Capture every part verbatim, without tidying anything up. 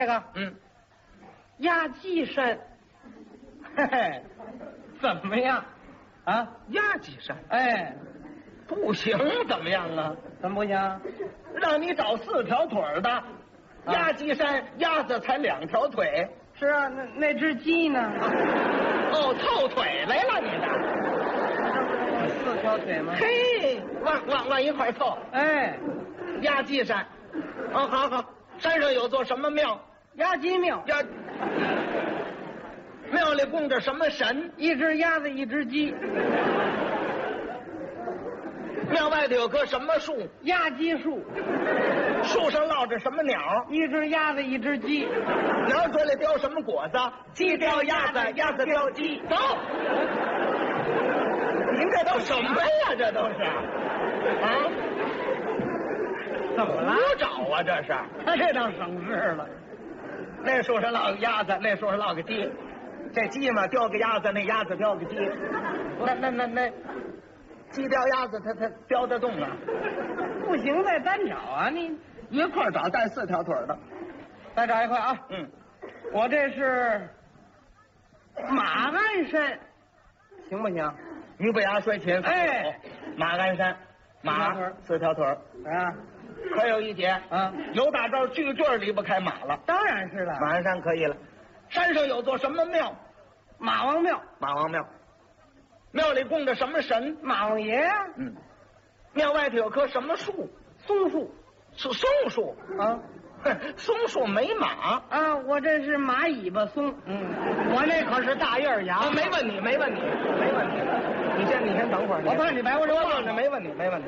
这个， 嗯， 压鸡山，嘿嘿，怎么样？啊， 压鸡山， 哎， 不行，怎么样啊？ 怎么不行？ 让你找四条腿儿的，压鸡山，鸭子才两条腿。 是啊，那那只鸡呢？ 哦，凑腿来了，你的四条腿吗？ 嘿，往往往一块儿凑。 哎， 压鸡山，哦，好好，山上有座什么庙？ 压鸡庙， 压庙里供着什么神？ 一只鸭子，一只鸡。 庙外头有棵什么树？ 压鸡树， 树上落着什么鸟？ 一只鸭子，一只鸡。 鸟嘴里叼什么果子？鸡叼鸭子，鸭子叼鸡。走，您这都什么呀？这都是啊？ 怎么了？ 胡找啊？这是？ 他这当省事了。 那树上落个鸭子，那树上落个鸡，这鸡嘛叼个鸭子，那鸭子叼个鸡。那那那那，鸡叼鸭子，它它叼得动啊？ 不行，再单找啊！你一块儿找带四条腿的。 再找一块啊！ 嗯， 我这是马鞍山，行不行？ 俞不牙摔琴。 哎， 马鞍山，马四条腿儿啊， 可有一节啊， 有大招句句离不开马了。 当然是了。 马鞍山可以了。山上有座什么庙？ 马王庙， 马王庙。庙里供着什么神？ 马王爷呀。 嗯。庙外头有棵什么树？ 松树。 是松树啊。 松树没马啊，我这是马尾巴松。嗯，我那可是大叶牙。 啊，没问你，没问你，没问题。你先，你先等会儿。 我怕你白我这忘了，没问题，没问题。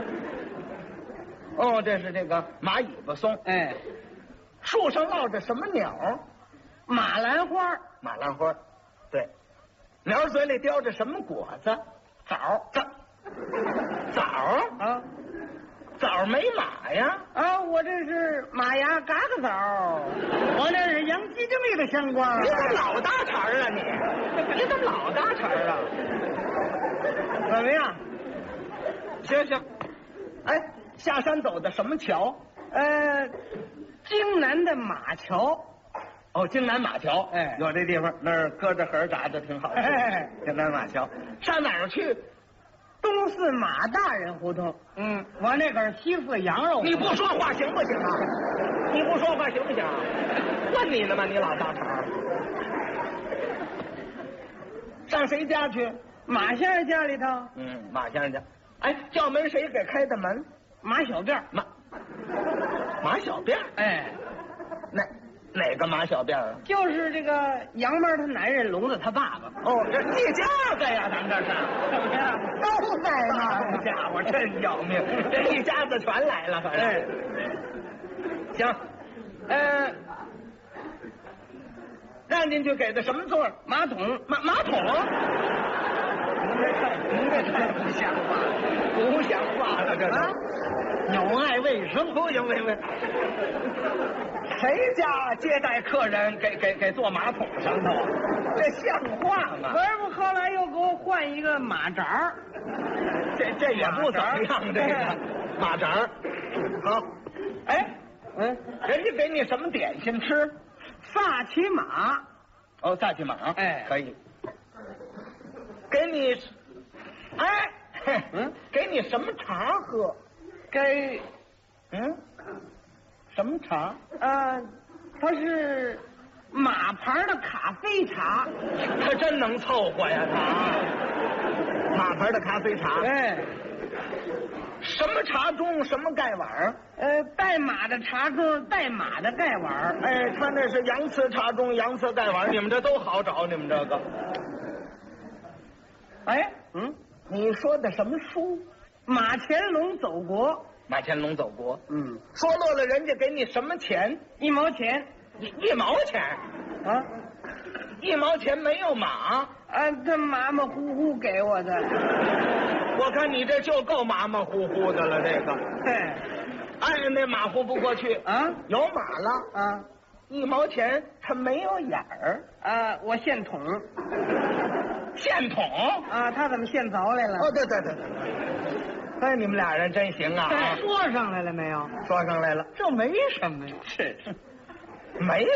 哦，这是这个马尾巴松。 哎， 树上落着什么鸟？ 马兰花。 马兰花，对。鸟嘴里叼着什么果子？枣。枣。枣啊。 枣没马呀？ 啊，我这是马牙嘎嘎枣，我这是洋鸡精里的香瓜。 你怎么老搭茬儿啊你？你怎么老搭茬儿啊？ 怎么样？ 行行。哎，下山走的什么桥？ 呃，京南的马桥。 哦，京南马桥。 哎， 有这地方，那儿搁着盒炸的挺好吃。 哎， 京南马桥。上哪儿去？ 东四马大人胡同。嗯，我那可是西四羊肉。 你不说话行不行啊？你不说话行不行啊？问你呢吗？你老搭茬儿。上谁家去？ 马先生家里头。 嗯，马先生家。哎，叫门谁给开的门？ 马小辫。 马马小辫。 哎， 哪哪个马小辫啊？ 就是这个杨妹他男人聋子他爸爸。 哦，这一家子呀，咱们这是怎么样？都在那好家伙，真要命！这一家子全来了，反正。 哎， 行，呃，让进去给的什么座？ 马桶。 马马桶。您这太您这太不像话了，不像话了，这啊，有碍卫生。 不行不行不行！谁家接待客人给给给坐马桶上头啊？这像话吗？ 不是，不后来又给我换一个马扎儿， 这这也不怎么样，这个马扎儿。好，哎， 嗯， 人家给你什么点心吃？ 萨其马。 哦，萨其马。 哎， 可以。给你，哎，嗯，给你什么茶喝？ 给， 嗯，什么茶？ 呃，它是马牌的咖啡茶。 他真能凑合呀，他。马牌的咖啡茶。 哎， 什么茶盅？什么盖碗？ 呃，带马的茶盅，带马的盖碗。 哎，他那是洋瓷茶盅，洋瓷盖碗，你们这都好找，你们这个。 哎，嗯， 你说的什么书？ 马乾隆走国。 马乾隆走国。 嗯， 说落了，人家给你什么钱？ 一毛钱。 一一毛钱啊？ 一毛钱没有马？ 啊，这马马虎虎给我的。 我看你这就够马马虎虎的了，这个。 嘿， 哎，那马虎不过去啊。 有马了啊， 一毛钱它没有眼儿啊，我现捅。 现捅啊？他怎么现凿来了？ 哦，对对对对。哎，你们俩人真行啊！ 说上来了没有？ 说上来了， 这没什么呀。 是是。 没